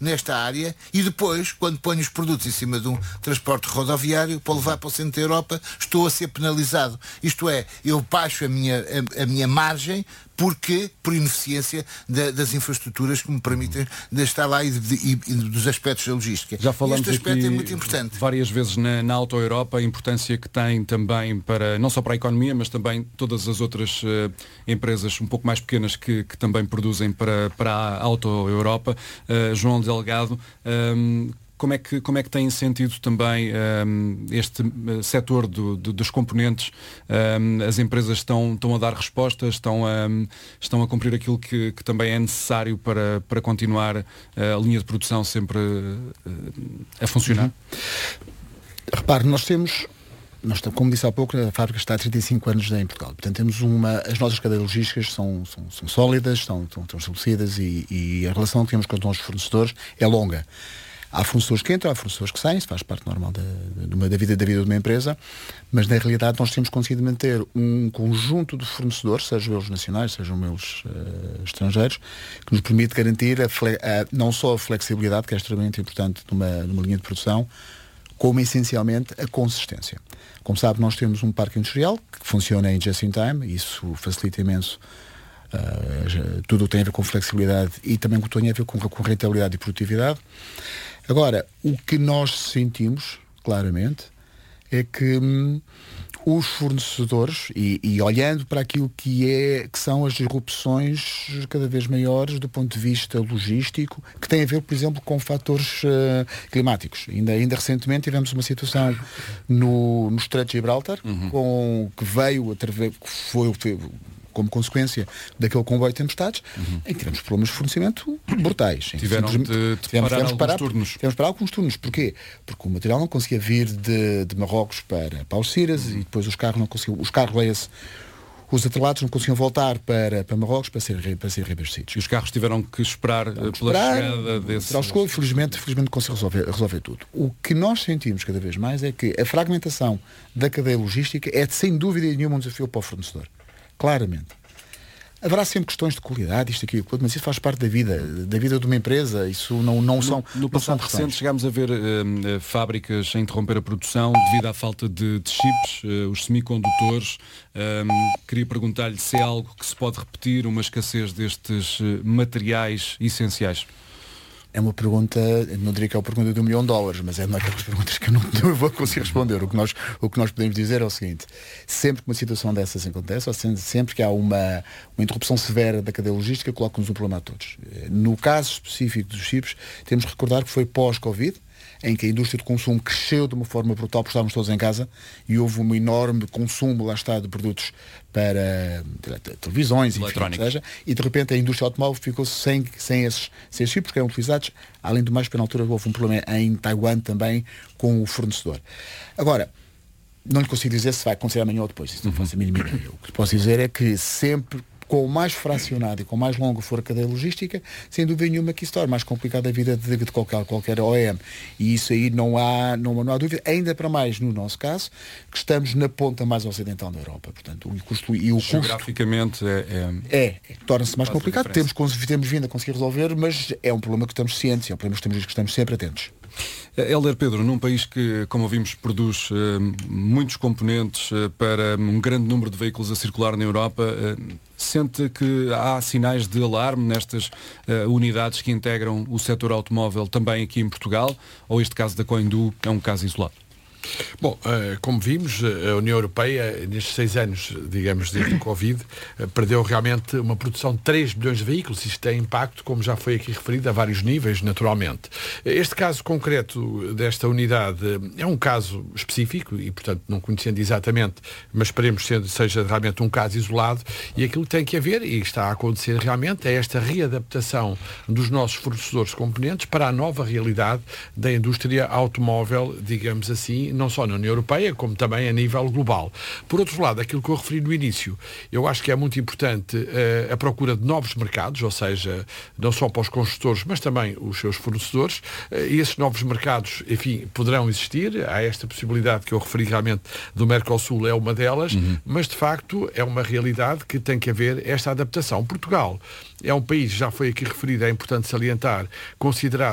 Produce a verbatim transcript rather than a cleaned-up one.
nesta área e depois, quando ponho os produtos em cima de um transporte rodoviário para levar para o centro da Europa, estou a ser penalizado. Isto é, eu baixo a minha, a, a minha margem porque, por ineficiência da, das infraestruturas que me permitem de estar lá e, de, e, e dos aspectos da logística. Já falamos este aspecto aqui é muito importante. Várias vezes na, na Auto Europa, a importância que tem também para, não só para a economia, mas também todas as outras uh, empresas um pouco mais pequenas que, que também produzem para, para a Auto Europa. Uh, João Delgado, um, Como é, que, como é que tem sentido também um, este uh, setor do, do, dos componentes? Um, as empresas estão, estão a dar respostas, estão a, um, estão a cumprir aquilo que, que também é necessário para, para continuar uh, a linha de produção sempre uh, a funcionar? Uhum. Repare, nós temos, nós, como disse há pouco, a fábrica está há trinta e cinco anos em Portugal. Portanto, temos uma, as nossas cadeias logísticas são, são, são sólidas, estão, estão, estão estabelecidas e, e a relação que temos com os nossos fornecedores é longa. Há fornecedores que entram, há fornecedores que saem, isso faz parte normal da, da, da, vida, da vida de uma empresa, mas na realidade nós temos conseguido manter um conjunto de fornecedores, sejam eles nacionais, sejam eles uh, estrangeiros, que nos permite garantir a fle- a, não só a flexibilidade, que é extremamente importante numa, numa linha de produção, como essencialmente a consistência. Como sabe, nós temos um parque industrial que funciona em just-in-time, isso facilita imenso uh, tudo o que tem a ver com flexibilidade e também o que tem a ver com, com rentabilidade e produtividade. Agora, o que nós sentimos, claramente, é que hum, os fornecedores, e, e olhando para aquilo que, é, que são as disrupções cada vez maiores do ponto de vista logístico, que tem a ver, por exemplo, com fatores uh, climáticos. Ainda, ainda recentemente tivemos uma situação no, no Estreito de Gibraltar, uhum. com, que veio, através, que foi, foi como consequência daquele comboio de tempestades, uhum. em que tivemos problemas de fornecimento brutais. Tiveram de, de tivemos, parar tivemos alguns parar, turnos. Tivemos parar alguns turnos. Porquê? Porque o material não conseguia vir de, de Marrocos para, para Algeciras, uhum. e depois os carros não conseguiam, os carros, leia-se, os atrelados não conseguiam voltar para, para Marrocos para ser, para ser reabastecidos. E os carros tiveram que esperar que pela esperar, chegada desse... Chegou, felizmente, felizmente conseguiu resolver, resolver tudo. O que nós sentimos cada vez mais é que a fragmentação da cadeia logística é, sem dúvida nenhuma, um desafio para o fornecedor. Claramente. Haverá sempre questões de qualidade, isto aqui, mas isso faz parte da vida, da vida de uma empresa, isso não, não são... No, no passado recente chegámos a ver uh, fábricas a interromper a produção devido à falta de, de chips, uh, os semicondutores. Um, queria perguntar-lhe se é algo que se pode repetir, uma escassez destes uh, materiais essenciais. É uma pergunta, não diria que é uma pergunta de um milhão de dólares, mas é uma daquelas perguntas que eu não, não vou conseguir responder. O que, nós, o que nós podemos dizer é o seguinte: sempre que uma situação dessas acontece, ou seja, sempre que há uma, uma interrupção severa da cadeia logística, coloca-nos um problema a todos. No caso específico dos chips, temos que recordar que foi pós-Covid, em que a indústria de consumo cresceu de uma forma brutal, porque estávamos todos em casa e houve um enorme consumo, lá está, de produtos para televisões, enfim, seja, e de repente a indústria automóvel ficou sem, sem, esses, sem esses chips que eram utilizados. Além do mais, na altura houve um problema em Taiwan também com o fornecedor. Agora, não lhe consigo dizer se vai acontecer amanhã ou depois, isso não faço a mínima ideia. O que posso dizer é que sempre, com mais fracionado e com mais longo for a cadeia logística, sem dúvida nenhuma que isso torna mais complicada a vida de, de qualquer, qualquer O E M. E isso aí não há, não, não há dúvida, ainda para mais no nosso caso, que estamos na ponta mais ocidental da Europa. Portanto, o custo e o custo... Geograficamente é... É, é, é torna-se mais complicado. Temos, temos vindo a conseguir resolver, mas é um problema que estamos cientes, é um problema que estamos, que estamos sempre atentos. Hélder Pedro, num país que, como ouvimos, produz uh, muitos componentes uh, para um grande número de veículos a circular na Europa, uh, sente que há sinais de alarme nestas uh, unidades que integram o setor automóvel também aqui em Portugal, ou este caso da Coindu é um caso isolado? Bom, como vimos, a União Europeia, nestes seis anos, digamos, desde o Covid, perdeu realmente uma produção de três milhões de veículos. Isto tem impacto, como já foi aqui referido, a vários níveis, naturalmente. Este caso concreto desta unidade é um caso específico e, portanto, não conhecendo exatamente, mas esperemos que seja realmente um caso isolado, e aquilo que tem que haver, e está a acontecer realmente, é esta readaptação dos nossos fornecedores de componentes para a nova realidade da indústria automóvel, digamos assim, não só na União Europeia, como também a nível global. Por outro lado, aquilo que eu referi no início, eu acho que é muito importante uh, a procura de novos mercados, ou seja, não só para os construtores, mas também os seus fornecedores. Uh, e esses novos mercados, enfim, poderão existir. Há esta possibilidade que eu referi realmente do Mercosul, é uma delas, uhum. mas de facto é uma realidade que tem que haver esta adaptação. Portugal é um país, já foi aqui referido, é importante salientar, considerado